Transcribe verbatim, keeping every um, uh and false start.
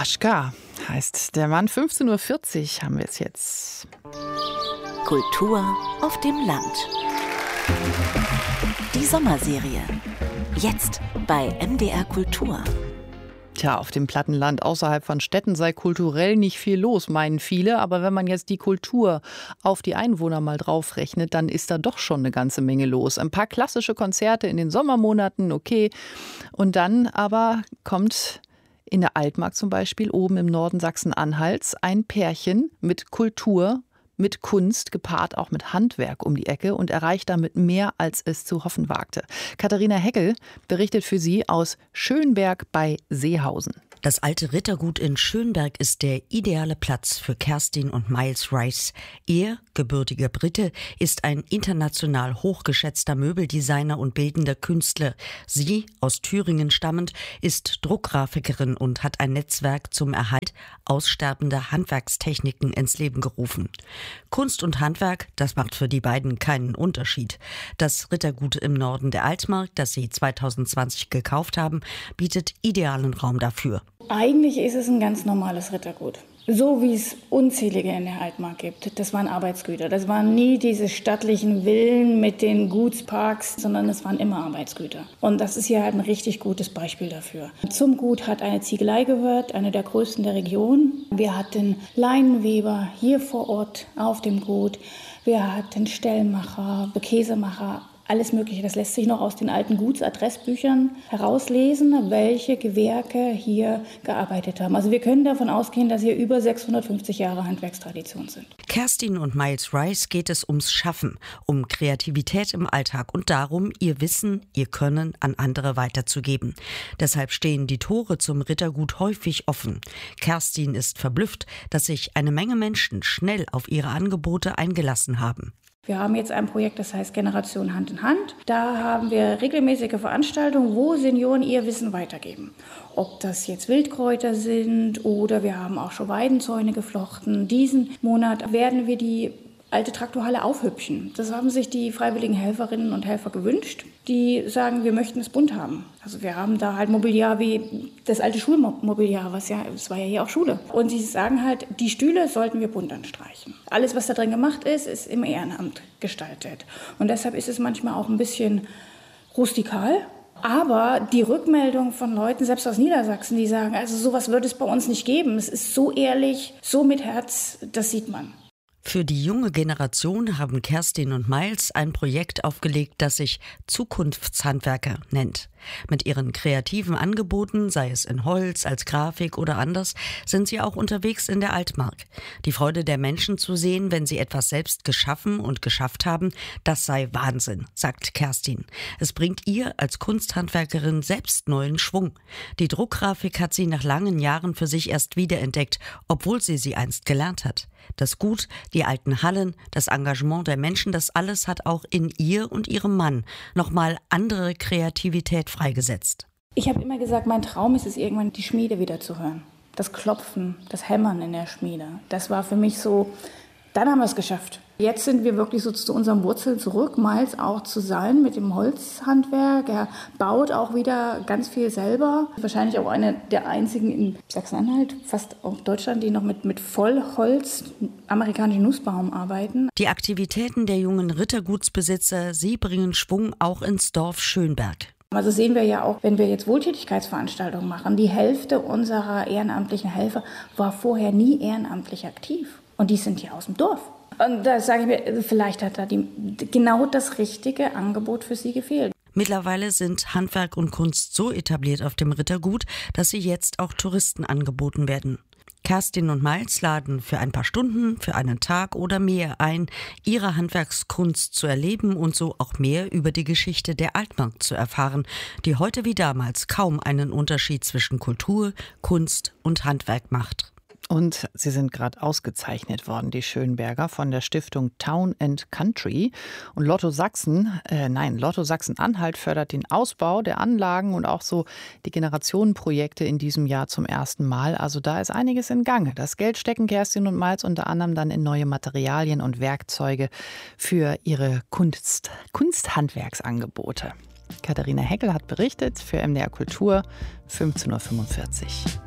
Aschgar heißt der Mann. fünfzehn Uhr vierzig haben wir es jetzt. Kultur auf dem Land. Die Sommerserie. Jetzt bei M D R Kultur. Tja, auf dem Plattenland außerhalb von Städten sei kulturell nicht viel los, meinen viele. Aber wenn man jetzt die Kultur auf die Einwohner mal draufrechnet, dann ist da doch schon eine ganze Menge los. Ein paar klassische Konzerte in den Sommermonaten, okay. Und dann aber kommt in der Altmark zum Beispiel, oben im Norden Sachsen-Anhalts, ein Pärchen mit Kultur, mit Kunst, gepaart auch mit Handwerk um die Ecke und erreicht damit mehr, als es zu hoffen wagte. Katharina Heckel berichtet für Sie aus Schönberg bei Seehausen. Das alte Rittergut in Schönberg ist der ideale Platz für Kerstin und Miles Rice. Er, gebürtiger Brite, ist ein international hochgeschätzter Möbeldesigner und bildender Künstler. Sie, aus Thüringen stammend, ist Druckgrafikerin und hat ein Netzwerk zum Erhalt aussterbender Handwerkstechniken ins Leben gerufen. Kunst und Handwerk, das macht für die beiden keinen Unterschied. Das Rittergut im Norden der Altmark, das sie zweitausendzwanzig gekauft haben, bietet idealen Raum dafür. Eigentlich ist es ein ganz normales Rittergut. So wie es unzählige in der Altmark gibt. Das waren Arbeitsgüter. Das waren nie diese stattlichen Villen mit den Gutsparks, sondern es waren immer Arbeitsgüter. Und das ist hier halt ein richtig gutes Beispiel dafür. Zum Gut hat eine Ziegelei gehört, eine der größten der Region. Wir hatten Leinenweber hier vor Ort auf dem Gut. Wir hatten Stellmacher, Käsemacher. Alles Mögliche. Das lässt sich noch aus den alten Gutsadressbüchern herauslesen, welche Gewerke hier gearbeitet haben. Also wir können davon ausgehen, dass hier über sechshundertfünfzig Jahre Handwerkstradition sind. Kerstin und Miles Rice geht es ums Schaffen, um Kreativität im Alltag und darum, ihr Wissen, ihr Können an andere weiterzugeben. Deshalb stehen die Tore zum Rittergut häufig offen. Kerstin ist verblüfft, dass sich eine Menge Menschen schnell auf ihre Angebote eingelassen haben. Wir haben jetzt ein Projekt, das heißt Generation Hand in Hand. Da haben wir regelmäßige Veranstaltungen, wo Senioren ihr Wissen weitergeben. Ob das jetzt Wildkräuter sind oder wir haben auch schon Weidenzäune geflochten. Diesen Monat werden wir die alte Traktorhalle aufhübschen. Das haben sich die freiwilligen Helferinnen und Helfer gewünscht. Die sagen, wir möchten es bunt haben. Also wir haben da halt Mobiliar wie das alte Schulmobiliar, was ja, es war ja hier auch Schule. Und sie sagen halt, die Stühle sollten wir bunt anstreichen. Alles, was da drin gemacht ist, ist im Ehrenamt gestaltet. Und deshalb ist es manchmal auch ein bisschen rustikal. Aber die Rückmeldung von Leuten, selbst aus Niedersachsen, die sagen, also sowas würde es bei uns nicht geben. Es ist so ehrlich, so mit Herz, das sieht man. Für die junge Generation haben Kerstin und Miles ein Projekt aufgelegt, das sich Zukunftshandwerker nennt. Mit ihren kreativen Angeboten, sei es in Holz, als Grafik oder anders, sind sie auch unterwegs in der Altmark. Die Freude der Menschen zu sehen, wenn sie etwas selbst geschaffen und geschafft haben, das sei Wahnsinn, sagt Kerstin. Es bringt ihr als Kunsthandwerkerin selbst neuen Schwung. Die Druckgrafik hat sie nach langen Jahren für sich erst wiederentdeckt, obwohl sie sie einst gelernt hat. Das Gut, die alten Hallen, das Engagement der Menschen, das alles hat auch in ihr und ihrem Mann nochmal andere Kreativität freigesetzt. Ich habe immer gesagt, mein Traum ist es, irgendwann die Schmiede wieder zu hören. Das Klopfen, das Hämmern in der Schmiede. Das war für mich so, dann haben wir es geschafft. Jetzt sind wir wirklich so zu unseren Wurzeln zurück, Miles auch zu sein mit dem Holzhandwerk. Er baut auch wieder ganz viel selber. Wahrscheinlich auch einer der einzigen in Sachsen-Anhalt, fast auch Deutschland, die noch mit, mit Vollholz, amerikanischen Nussbaum arbeiten. Die Aktivitäten der jungen Rittergutsbesitzer, sie bringen Schwung auch ins Dorf Schönberg. Also sehen wir ja auch, wenn wir jetzt Wohltätigkeitsveranstaltungen machen, die Hälfte unserer ehrenamtlichen Helfer war vorher nie ehrenamtlich aktiv. Und die sind hier aus dem Dorf. Und da sage ich mir, vielleicht hat da die, genau das richtige Angebot für sie gefehlt. Mittlerweile sind Handwerk und Kunst so etabliert auf dem Rittergut, dass sie jetzt auch Touristen angeboten werden. Kerstin und Miles laden für ein paar Stunden, für einen Tag oder mehr ein, ihre Handwerkskunst zu erleben und so auch mehr über die Geschichte der Altmark zu erfahren, die heute wie damals kaum einen Unterschied zwischen Kultur, Kunst und Handwerk macht. Und sie sind gerade ausgezeichnet worden, die Schönberger, von der Stiftung Town and Country. Und Lotto Sachsen, äh, nein, Lotto Sachsen-Anhalt fördert den Ausbau der Anlagen und auch so die Generationenprojekte in diesem Jahr zum ersten Mal. Also da ist einiges in Gange. Das Geld stecken Kerstin und Miles unter anderem dann in neue Materialien und Werkzeuge für ihre Kunst, Kunsthandwerksangebote. Katharina Heckel hat berichtet für M D R Kultur, fünfzehn Uhr fünfundvierzig.